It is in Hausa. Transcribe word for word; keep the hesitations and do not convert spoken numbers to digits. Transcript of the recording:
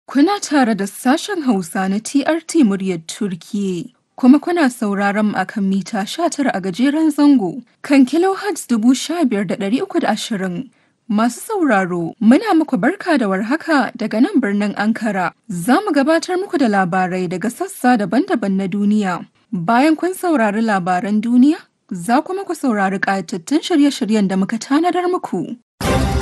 Kuna tare da sashen Hausa na T R T Muryar Turkiyya, kuma kuna sauraron mu akan mita sha tara a gajeren zango kan kilohertz dubu sha biyar da ɗari uku da ashirin. Masu sauraro, muna muku barka da warhaka daga nan birnin Ankara. Za mu gabatar muku da labarai daga sassa daban-daban na duniya. Bayan kun saurari labaran duniya, za kuma ku saurari ƙayatattun shirye-shiryen da muka tanadar muku.